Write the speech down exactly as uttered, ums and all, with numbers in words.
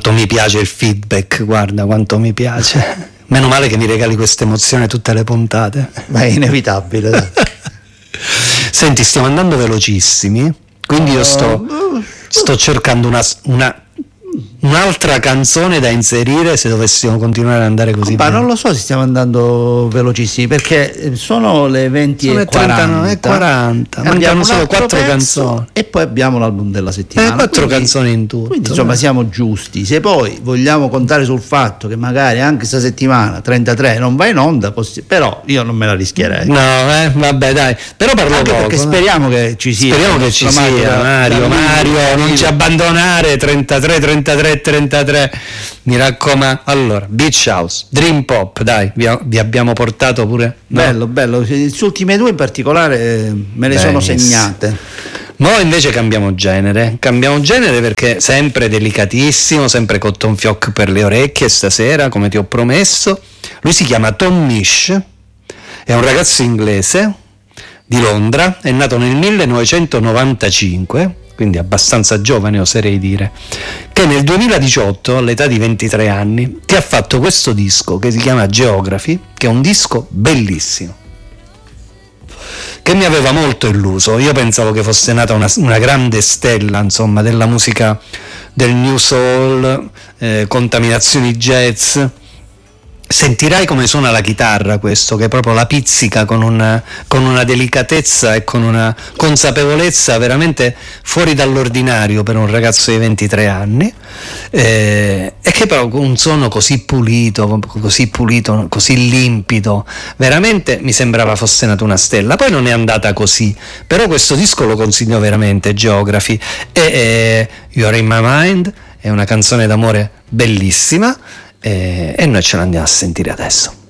quanto mi piace il feedback, guarda quanto mi piace. Meno male che mi regali questa emozione tutte le puntate. Ma è inevitabile. Senti, stiamo andando velocissimi, quindi io sto, sto cercando una, una un'altra canzone da inserire se dovessimo continuare ad andare così. Ma non lo so se stiamo andando velocissimi, perché sono le venti e quaranta e quaranta, mancano solo quattro canzoni e poi abbiamo l'album della settimana, eh, quattro quindi, canzoni in tutto, quindi insomma siamo giusti. Se poi vogliamo contare sul fatto che magari anche questa settimana trentatré non va in onda, possi- però io non me la rischierei. No, eh, vabbè dai, però parlo anche poco, perché no? speriamo che ci sia, speriamo che ci sia Mario, Mario, Mario non ci abbandonare. Trentatré, trentatré, trentatré, mi raccomando. Allora, Beach House, Dream Pop, dai, vi, vi abbiamo portato pure, no? Bello, bello, le ultime due in particolare me le Benissimo. sono segnate. Noi invece cambiamo genere, cambiamo genere perché sempre delicatissimo, sempre cotton fioc per le orecchie stasera, come ti ho promesso. Lui si chiama Tom Misch, è un ragazzo inglese di Londra, è nato nel millenovecentonovantacinque, quindi abbastanza giovane oserei dire, che nel duemiladiciotto, all'età di ventitré anni, ti ha fatto questo disco che si chiama Geography, che è un disco bellissimo, che mi aveva molto illuso. Io pensavo che fosse nata una, una grande stella, insomma, della musica del new soul, eh, contaminazioni jazz. Sentirai come suona la chitarra, questo che proprio la pizzica con una, con una delicatezza e con una consapevolezza veramente fuori dall'ordinario per un ragazzo di ventitré anni, eh, e che però con un suono così pulito, così pulito, così limpido, veramente mi sembrava fosse nata una stella. Poi non è andata così, però questo disco lo consiglio veramente, Geography, e eh, You're in My Mind è una canzone d'amore bellissima. E noi ce l'andiamo a sentire adesso.